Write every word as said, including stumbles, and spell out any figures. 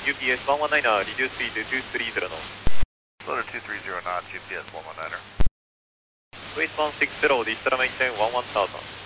Q P S one one niner, reduce speed two three zero knots. Loader two three zero knots, G P S one one niner. Waste one six zero, digital maintain one one thousand.